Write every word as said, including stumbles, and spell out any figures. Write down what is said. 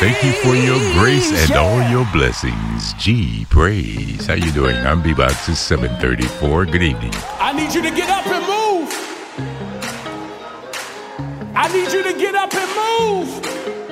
Thank you for your grace and all your blessings. Gee, praise. How you doing? I'm B-Box. It's seven thirty-four. Good evening. I need you to get up and move. I need you to get up and move.